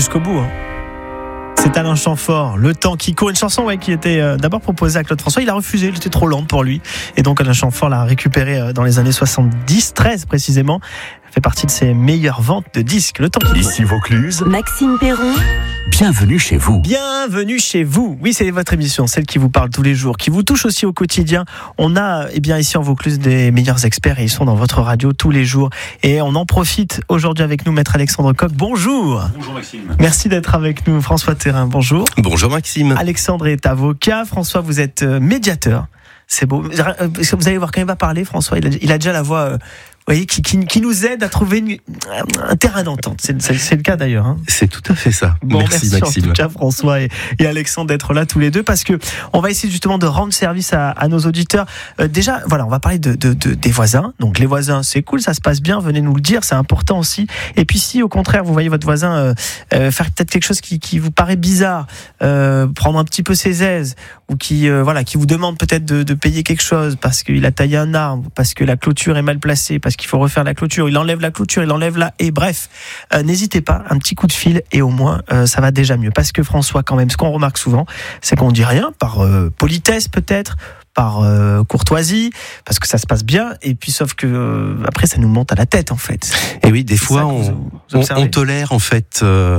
jusqu'au bout. C'est Alain Chamfort, Le temps qui court, une chanson qui était d'abord proposée à Claude François. Il a refusé, elle était trop lente pour lui. Et donc Alain Chamfort l'a récupérée dans les années 70, 13 précisément. Elle fait partie de ses meilleures ventes de disques. Le temps qui court. Ici Vaucluse. Maxime Perron. Bienvenue chez vous. Bienvenue chez vous. Oui, c'est votre émission, celle qui vous parle tous les jours, qui vous touche aussi au quotidien. On a ici en Vaucluse des meilleurs experts et ils sont dans votre radio tous les jours. Et on en profite aujourd'hui avec nous, Maître Alexandre Coq. Bonjour. Bonjour Maxime. Merci d'être avec nous. François Thérin, bonjour. Bonjour Maxime. Alexandre est avocat. François, vous êtes médiateur. C'est beau. Vous allez voir, quand il va parler, François, il a déjà la voix... Vous voyez, qui nous aide à trouver un terrain d'entente. C'est le cas d'ailleurs. C'est tout à fait ça. Bon, merci Maxime. En tout cas, François et Alexandre d'être là tous les deux, parce que on va essayer justement de rendre service à nos auditeurs. Déjà, voilà, on va parler des voisins. Donc les voisins, c'est cool, ça se passe bien. Venez nous le dire, c'est important aussi. Et puis si au contraire vous voyez votre voisin faire peut-être quelque chose qui vous paraît bizarre, prendre un petit peu ses aises, ou qui vous demande peut-être de payer quelque chose parce qu'il a taillé un arbre, parce que la clôture est mal placée, parce qu'il faut refaire la clôture, il enlève la clôture, il enlève la haie, bref, n'hésitez pas, un petit coup de fil et au moins ça va déjà mieux. Parce que François, quand même, ce qu'on remarque souvent, c'est qu'on dit rien, par politesse peut-être, par courtoisie, parce que ça se passe bien, et puis sauf que après ça nous monte à la tête en fait. Et oui, des fois on tolère en fait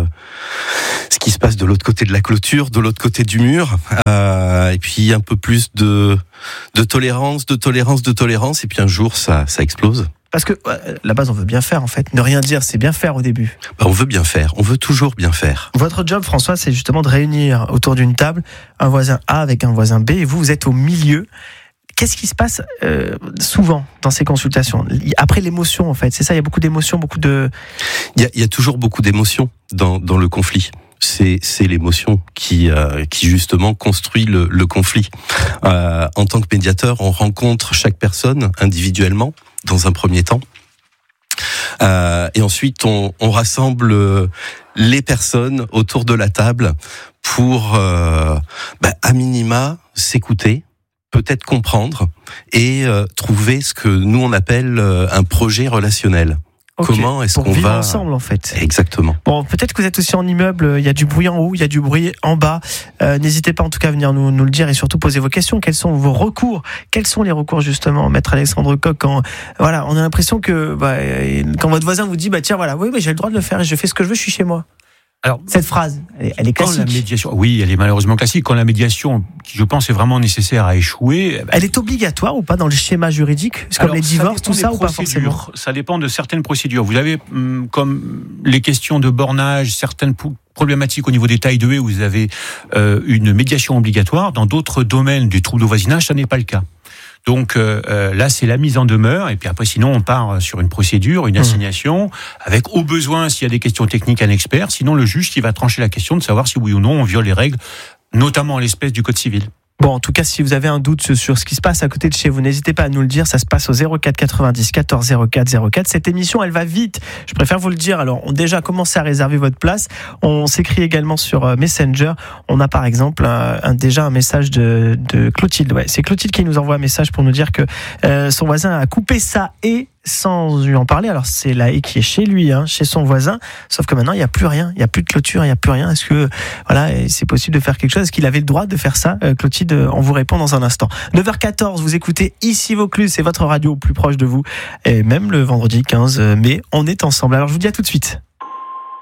ce qui se passe de l'autre côté de la clôture, de l'autre côté du mur, et puis un peu plus de tolérance, et puis un jour ça explose. Parce que la base, on veut bien faire en fait. Ne rien dire, c'est bien faire au début. On veut bien faire, on veut toujours bien faire. Votre job, François, c'est justement de réunir autour d'une table un voisin A avec un voisin B, et vous êtes au milieu. Qu'est-ce qui se passe souvent dans ces consultations ? Après l'émotion, en fait, c'est ça, il y a beaucoup d'émotions, Il y a toujours beaucoup d'émotions dans le conflit. C'est l'émotion qui justement construit le conflit. En tant que médiateur, on rencontre chaque personne individuellement dans un premier temps, et ensuite on rassemble les personnes autour de la table pour à minima s'écouter, peut-être comprendre et trouver ce que nous on appelle un projet relationnel. Okay. Comment est-ce pour qu'on vivre va ensemble en fait. Exactement. Bon, peut-être que vous êtes aussi en immeuble, il y a du bruit en haut, il y a du bruit en bas. N'hésitez pas en tout cas à venir nous le dire et surtout poser vos questions. Quels sont vos recours ? Quels sont les recours justement, Maître Alexandre Coq, quand on a l'impression que quand votre voisin vous dit tiens voilà, oui mais j'ai le droit de le faire et je fais ce que je veux, je suis chez moi. Alors, cette phrase, elle est classique. Quand la médiation, oui, elle est malheureusement classique. Quand la médiation, qui je pense est vraiment nécessaire, a échoué... Elle est obligatoire ou pas dans le schéma juridique ? C'est comme les divorces, tout ça, ou pas forcément ? Ça dépend de certaines procédures. Vous avez, comme les questions de bornage, certaines problématiques au niveau des tailles de haies, où vous avez une médiation obligatoire. Dans d'autres domaines du trouble de voisinage, ça n'est pas le cas. Donc là, c'est la mise en demeure, et puis après, sinon, on part sur une procédure, une assignation, avec au besoin, s'il y a des questions techniques, un expert, sinon le juge qui va trancher la question de savoir si oui ou non on viole les règles, notamment en l'espèce du Code civil. Bon, en tout cas, si vous avez un doute sur ce qui se passe à côté de chez vous, n'hésitez pas à nous le dire. Ça se passe au 04 90 14 04 04. Cette émission, elle va vite. Je préfère vous le dire. Alors, on a déjà commencé à réserver votre place. On s'écrit également sur Messenger. On a par exemple déjà un message de Clotilde. Ouais, c'est Clotilde qui nous envoie un message pour nous dire que son voisin a coupé sa haie sans lui en parler. Alors c'est la haie qui est chez lui, chez son voisin, sauf que maintenant il n'y a plus rien, il n'y a plus de clôture, il n'y a plus rien. Est-ce que c'est possible de faire quelque chose ? Est-ce qu'il avait le droit de faire ça ? Clotilde, on vous répond dans un instant. 9h14, vous écoutez Ici Vaucluse, c'est votre radio plus proche de vous, et même le vendredi 15 mai, on est ensemble. Alors je vous dis à tout de suite.